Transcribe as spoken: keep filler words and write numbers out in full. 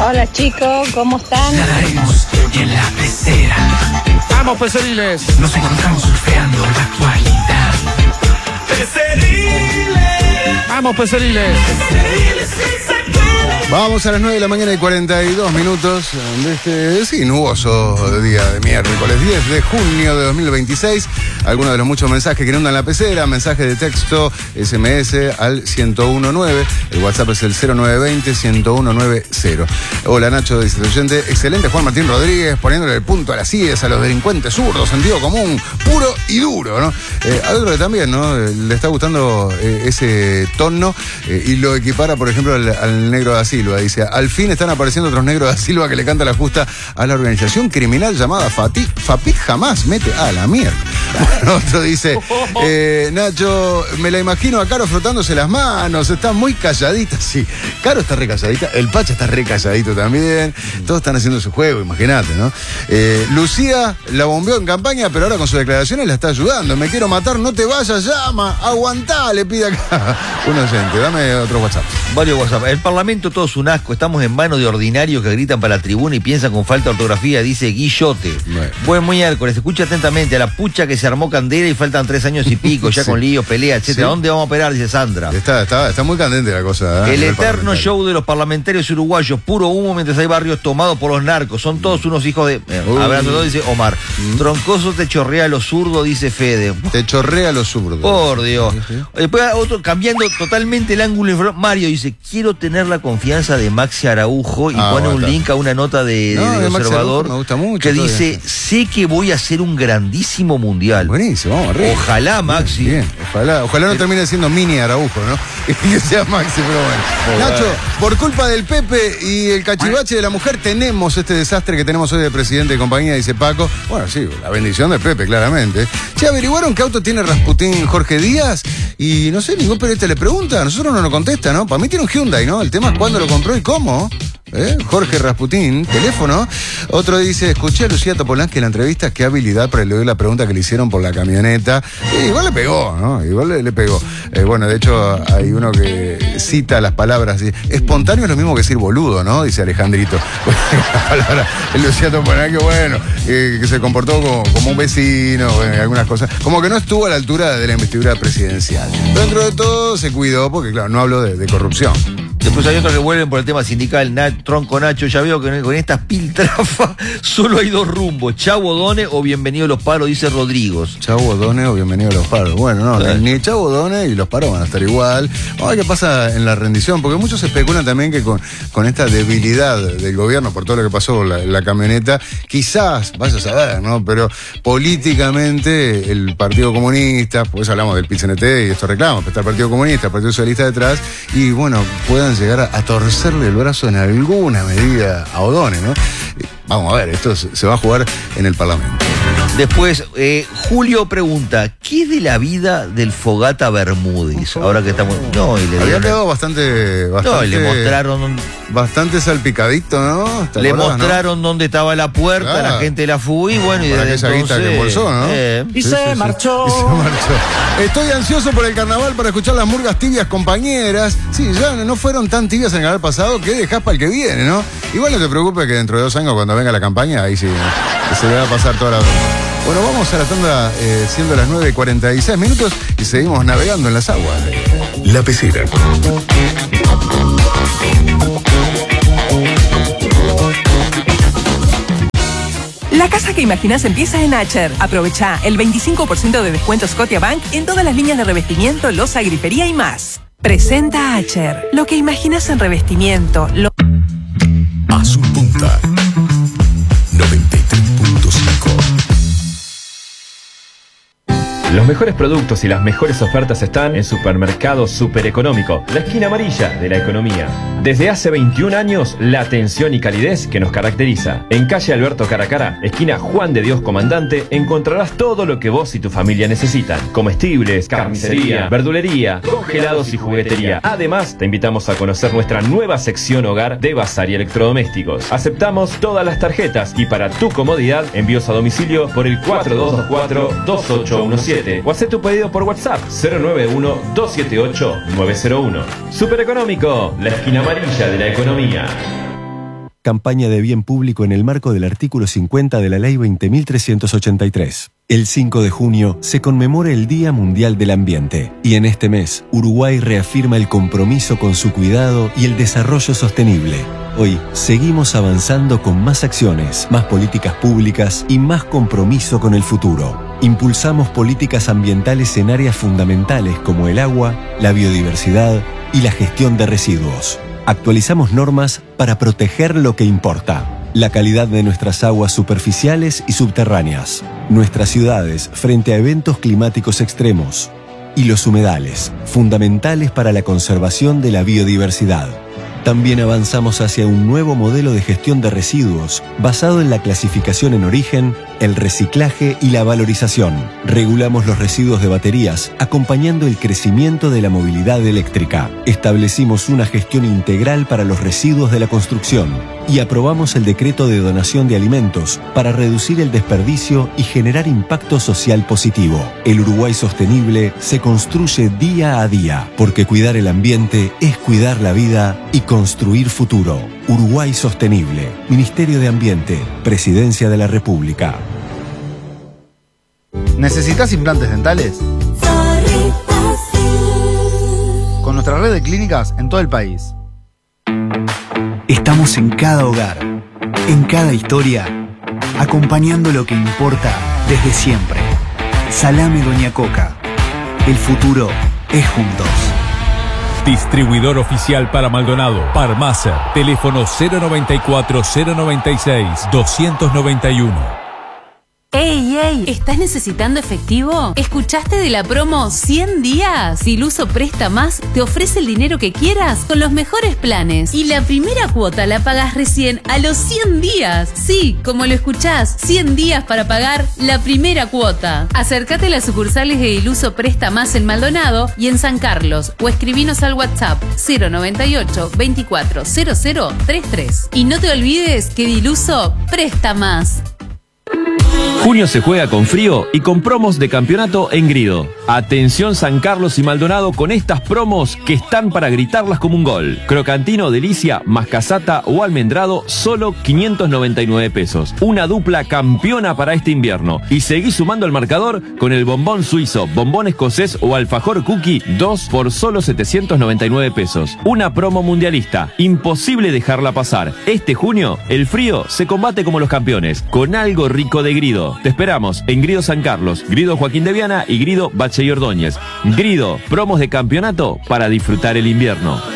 Hola chicos, ¿cómo están? Nadaremos en la pecera. Vamos, peceriles. Nos encontramos surfeando la actualidad. Peceriles. Vamos, peceriles. Peceriles sí se puede. Vamos a las nueve de la mañana y cuarenta y dos minutos de este, sí, nuboso día de miércoles diez de junio de dos mil veintiséis. Algunos de los muchos mensajes que inundan la pecera, mensajes de texto, ese eme ese al ciento uno nueve. El WhatsApp es el cero nueve dos cero, ciento uno noventa. Hola Nacho, dice el oyente. Excelente Juan Martín Rodríguez, poniéndole el punto a las ies a los delincuentes zurdos, sentido común, puro y duro, ¿no? Eh, a otro que también, ¿no? Le está gustando eh, ese tono eh, y lo equipara, por ejemplo, al, al negro da Silva. Dice, al fin están apareciendo otros negros da Silva que le canta la justa a la organización criminal llamada Fatih. Fapit jamás mete a la mierda. Bueno, otro dice, eh, Nacho, me la imagino a Caro frotándose las manos, está muy calladita. Sí, Caro está re calladita, el Pacha está re calladito también, todos están haciendo su juego, imagínate, ¿no? Eh, Lucía la bombeó en campaña, pero ahora con sus declaraciones la está ayudando. Me quiero matar, no te vayas, llama, aguantá, le pide acá. Un oyente, dame otro WhatsApp. Varios WhatsApp. El Parlamento todo es un asco, estamos en manos de ordinarios que gritan para la tribuna y piensan con falta de ortografía, dice Guillote. Bueno. Buen miércoles, escucha atentamente a la pucha que se armó candela y faltan tres años y pico, ya Sí. con líos, pelea, etcétera. Sí. ¿Dónde vamos a operar? Dice Sandra. Está, está, está muy candente la cosa. ¿eh? El El eterno parlamentario. show de los parlamentarios uruguayos, puro humo mientras hay barrios tomados por los narcos. Son todos unos hijos de... Eh, Uy. abrazo todo, dice Omar. Troncoso te chorrea lo zurdo, dice Fede. Te chorrea los zurdos. Por Dios. Sí, sí. Después otro, cambiando totalmente el ángulo, inform- Mario dice, quiero tener la confianza de Maxi Araujo y Ah, pone un bueno, link a una nota de, No, de- de de Maxi Observador Araujo me gusta mucho que todavía. dice, sé que voy a hacer un grandísimo mundial. Buenísimo, vamos arriba. Ojalá, Maxi. Bien, ojalá, ojalá no termine siendo mini Araujo, ¿no? Y que sea Maxi, pero bueno. Ojalá. Nacho, por culpa del Pepe y el cachivache de la mujer, tenemos este desastre que tenemos hoy de presidente de compañía, dice Paco. Bueno, sí, la bendición del Pepe, claramente. Che, ¿averiguaron qué auto tiene Rasputín Jorge Díaz? Y no sé, ningún periodista le pregunta, a nosotros no nos contesta, ¿no? Para mí tiene un Hyundai, ¿no? El tema es cuándo lo compró y cómo. ¿Eh? Jorge Rasputín, teléfono. Otro dice, escuché a Lucía Topolansky en la entrevista, qué habilidad para leer la pregunta que le hicieron por la camioneta. Y igual le pegó, ¿no? Igual le, le pegó. Eh, bueno, de hecho, hay uno que cita las palabras. Dice, espontáneo es lo mismo que decir boludo, ¿no? Dice Alejandrito. La palabra, el Lucía Topolansky, bueno, eh, que se comportó como, como un vecino, bueno, algunas cosas. Como que no estuvo a la altura de la investidura presidencial. Pero dentro de todo se cuidó, porque claro, no hablo de, de corrupción. Después hay otros que vuelven por el tema sindical, Nach, Tronco Nacho, ya veo que con estas piltrafas solo hay dos rumbos, Chavo Done o Bienvenido a los Paros, dice Rodrigos. Chavo Done o Bienvenido a los Paros. Bueno, no, Claro. ni Chavo Done y los Paros van a estar igual. Vamos a ver qué pasa en la rendición, porque muchos especulan también que con, con esta debilidad del gobierno por todo lo que pasó con la, la camioneta, quizás, vaya a saber, ¿no? Pero políticamente el Partido Comunista, pues hablamos del P C N T y estos reclamos, pero está el Partido Comunista, el Partido Socialista detrás, y bueno, puedan llegar a, a torcerle el brazo en alguna medida a O'Donnell, ¿no? Vamos a ver, esto se, se va a jugar en el Parlamento. Después, eh, Julio pregunta, ¿qué de la vida del Fogata Bermúdez? Ahora que estamos... No, y le Había dieron- quedado bastante, bastante, No, y le mostraron... bastante salpicadito, ¿no? ¿Te Le acordás, mostraron dónde estaba la puerta, Claro. la gente la fue y bueno, y Para desde aquella guita entonces... que embolsó, ¿no? eh, Y se marchó. Y se marchó. Estoy ansioso por el carnaval para escuchar las murgas tibias compañeras. Sí, ya no fueron tan tibias en el carnaval pasado, que dejás para el que viene, ¿no? Igual no te preocupes que dentro de dos años, cuando venga la campaña, ahí sí, ¿no? Se le va a pasar toda la... Bueno, vamos a la tanda eh, siendo las nueve y cuarenta y seis minutos y seguimos navegando en las aguas. La pecera. La casa que imaginas empieza en Acher. Aprovecha el veinticinco por ciento de descuento Scotiabank en todas las líneas de revestimiento, loza, grifería y más. Presenta Acher. Lo que imaginas en revestimiento. Lo... Azul Punta noventa y tres punto cinco. Los mejores productos y las mejores ofertas están en Supermercado Super Económico, la esquina amarilla de la economía. Desde hace veintiún años, la atención y calidez que nos caracteriza. En calle Alberto Caracara, esquina Juan de Dios Comandante, encontrarás todo lo que vos y tu familia necesitan. Comestibles, carnicería, verdulería, congelados y juguetería. Además, te invitamos a conocer nuestra nueva sección hogar de bazar y electrodomésticos. Aceptamos todas las tarjetas y para tu comodidad, envíos a domicilio por el cuatro dos dos cuatro, dos ocho uno siete o haz tu pedido por WhatsApp cero nueve uno, dos siete ocho, nueve cero uno. Super Económico, la esquina amarilla de la economía. campaña de bien público en el marco del artículo cincuenta de la Ley veinte mil trescientos ochenta y tres. El cinco de junio se conmemora el Día Mundial del Ambiente y en este mes Uruguay reafirma el compromiso con su cuidado y el desarrollo sostenible. Hoy seguimos avanzando con más acciones, más políticas públicas y más compromiso con el futuro. Impulsamos políticas ambientales en áreas fundamentales como el agua, la biodiversidad y la gestión de residuos. Actualizamos normas para proteger lo que importa. La calidad de nuestras aguas superficiales y subterráneas, nuestras ciudades frente a eventos climáticos extremos y los humedales, fundamentales para la conservación de la biodiversidad. También avanzamos hacia un nuevo modelo de gestión de residuos basado en la clasificación en origen, el reciclaje y la valorización. Regulamos los residuos de baterías, acompañando el crecimiento de la movilidad eléctrica. Establecimos una gestión integral para los residuos de la construcción y aprobamos el decreto de donación de alimentos para reducir el desperdicio y generar impacto social positivo. El Uruguay sostenible se construye día a día, porque cuidar el ambiente es cuidar la vida y construir futuro. Uruguay Sostenible, Ministerio de Ambiente, Presidencia de la República. ¿Necesitas implantes dentales? Con nuestra red de clínicas en todo el país. Estamos en cada hogar, en cada historia, acompañando lo que importa desde siempre. Salame Doña Coca. El futuro es juntos. Distribuidor oficial para Maldonado, Parmacer, teléfono cero noventa y cuatro, cero noventa y seis, doscientos noventa y uno. ¡Ey, ey! ¿Estás necesitando efectivo? ¿Escuchaste de la promo cien días? Diluso Presta Más te ofrece el dinero que quieras con los mejores planes. Y la primera cuota la pagas recién a los cien días. Sí, como lo escuchás, cien días para pagar la primera cuota. Acércate a las sucursales de Diluso Presta Más en Maldonado y en San Carlos o escribinos al WhatsApp cero noventa y ocho, veinticuatro, cero cero treinta y tres. Y no te olvides que Diluso Presta Más. Junio se juega con frío y con promos de campeonato en Grido. Atención San Carlos y Maldonado con estas promos que están para gritarlas como un gol. Crocantino, delicia, mascasata o almendrado, solo quinientos noventa y nueve pesos. Una dupla campeona para este invierno. Y seguí sumando al marcador con el bombón suizo, bombón escocés o alfajor cookie, dos por solo setecientos noventa y nueve pesos. Una promo mundialista. Imposible dejarla pasar. Este junio, el frío se combate como los campeones, con algo rico de Grido. Te esperamos en Grido San Carlos, Grido Joaquín de Viana y Grido Bache y Ordóñez. Grido, promos de campeonato para disfrutar el invierno.